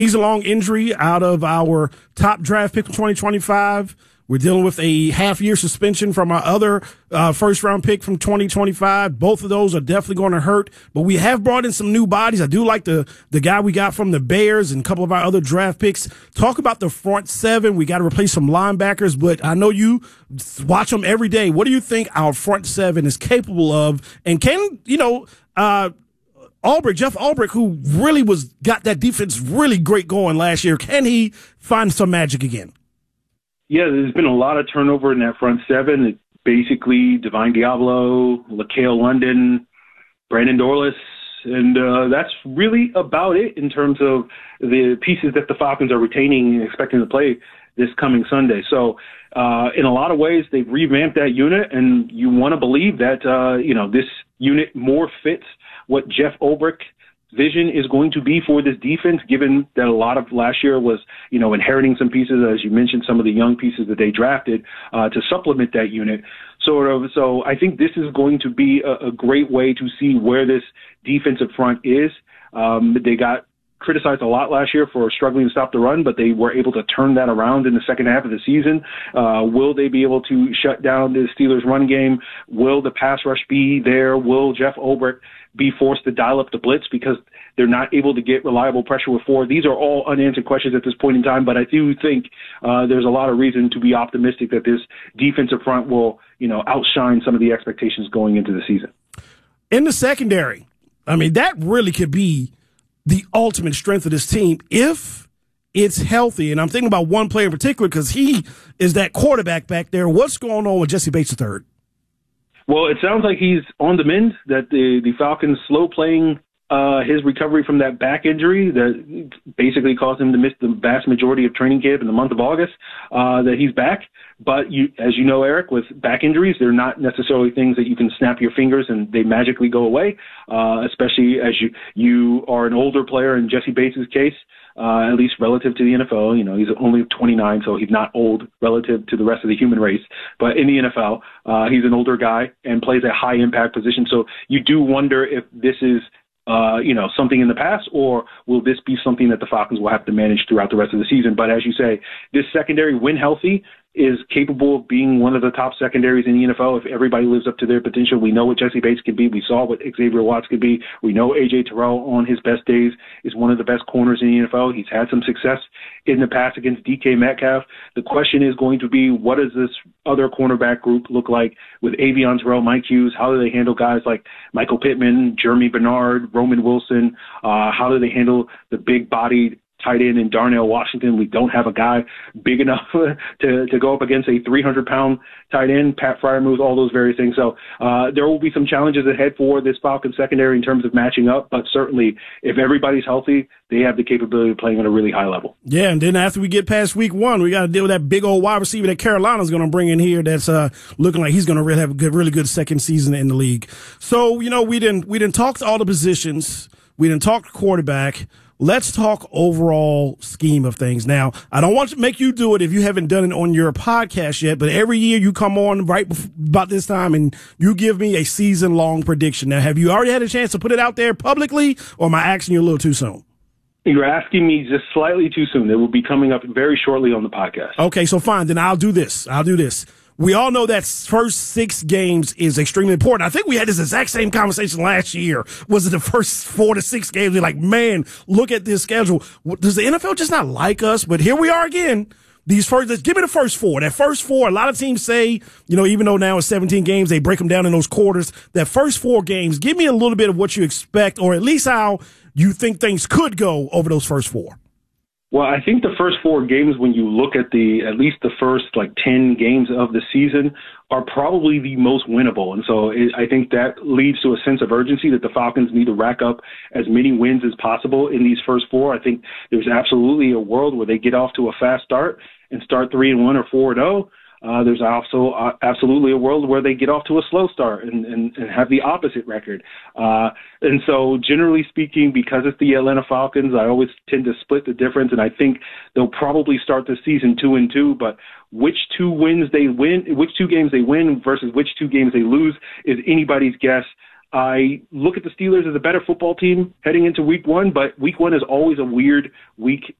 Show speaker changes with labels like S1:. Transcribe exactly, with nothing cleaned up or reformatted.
S1: season-long injury out of our top draft pick from twenty twenty-five. We're dealing with a half-year suspension from our other uh, first-round pick from twenty twenty-five. Both of those are definitely going to hurt, but we have brought in some new bodies. I do like the the guy we got from the Bears and a couple of our other draft picks. Talk about the front seven. We got to replace some linebackers, but I know you watch them every day. What do you think our front seven is capable of? And can, you know, uh, Ulbrich, Jeff Ulbrich, who really was got that defense really great going last year, can he find some magic again?
S2: Yeah, there's been a lot of turnover in that front seven. It's basically Divine Diablo, LaCale London, Brandon Dorlus, and uh, that's really about it in terms of the pieces that the Falcons are retaining and expecting to play this coming Sunday. So uh, in a lot of ways, they've revamped that unit, and you want to believe that uh, you know this unit more fits what Jeff Ulbrich vision is going to be for this defense, given that a lot of last year was, you know, inheriting some pieces, as you mentioned, some of the young pieces that they drafted uh, to supplement that unit. Sort of. So I think this is going to be a, a great way to see where this defensive front is. Um, they got criticized a lot last year for struggling to stop the run, but they were able to turn that around in the second half of the season. Uh, will they be able to shut down the Steelers' run game? Will the pass rush be there? Will Jeff Ulbrich be forced to dial up the blitz because they're not able to get reliable pressure with four? These are all unanswered questions at this point in time, but I do think uh, there's a lot of reason to be optimistic that this defensive front will, you know, outshine some of the expectations going into the season.
S1: In the secondary, I mean, that really could be the ultimate strength of this team if it's healthy. And I'm thinking about one player in particular because he is that quarterback back there. What's going on with Jesse Bates the third?
S2: Well, it sounds like he's on the mend, that the, the Falcons slow playing uh, his recovery from that back injury that basically caused him to miss the vast majority of training camp in the month of August, uh, that he's back. But you, as you know, Eric, with back injuries, they're not necessarily things that you can snap your fingers and they magically go away, uh, especially as you, you are an older player in Jesse Bates' case. Uh, at least relative to the N F L. You know, he's only twenty-nine, so he's not old relative to the rest of the human race. But in the N F L, uh, he's an older guy and plays a high-impact position. So you do wonder if this is, uh, you know, something in the past, or will this be something that the Falcons will have to manage throughout the rest of the season? But as you say, this secondary, when healthy, is capable of being one of the top secondaries in the N F L if everybody lives up to their potential. We know what Jesse Bates can be. We saw what Xavier Watts could be. We know A J Terrell on his best days is one of the best corners in the N F L. He's had some success in the past against D K Metcalf. The question is going to be, what does this other cornerback group look like with Avion Terrell, Mike Hughes? How do they handle guys like Michael Pittman, Jeremy Bernard, Roman Wilson? Uh, how do they handle the big-bodied tight end in Darnell Washington? We don't have a guy big enough to, to go up against a three hundred pound tight end. Pat Freiermuth, all those various things. So uh, there will be some challenges ahead for this Falcons secondary in terms of matching up, but certainly if everybody's healthy, they have the capability of playing at a really high level.
S1: Yeah, and then after we get past week one, we got to deal with that big old wide receiver that Carolina's going to bring in here that's uh, looking like he's going to really have a good, really good second season in the league. So, you know, we didn't, we didn't talk to all the positions. We didn't talk to quarterback. Let's talk overall scheme of things. Now, I don't want to make you do it if you haven't done it on your podcast yet, but every year you come on right before, about this time and you give me a season-long prediction. Now, have you already had a chance to put it out there publicly, or am I asking you a little too soon?
S2: You're asking me just slightly too soon. It will be coming up very shortly on the podcast.
S1: Okay, so fine. Then I'll do this. I'll do this. We all know that first six games is extremely important. I think we had this exact same conversation last year. Was it the first four to six games? We're like, man, look at this schedule. Does the N F L just not like us? But here we are again. These first, let's give me the first four. That first four, a lot of teams say, you know, even though now it's seventeen games, they break them down in those quarters. That first four games, give me a little bit of what you expect, or at least how you think things could go over those first four.
S2: Well, I think the first four games, when you look at the at least the first like ten games of the season, are probably the most winnable. And so it, I think that leads to a sense of urgency that the Falcons need to rack up as many wins as possible in these first four. I think there's absolutely a world where they get off to a fast start and start three and one or four and oh. Uh, there's also uh, absolutely a world where they get off to a slow start and, and, and have the opposite record. Uh, and so generally speaking, because it's the Atlanta Falcons, I always tend to split the difference, and I think they'll probably start the season two and two, but which two wins they win, which two games they win versus which two games they lose is anybody's guess. I look at the Steelers as a better football team heading into week one, but week one is always a weird week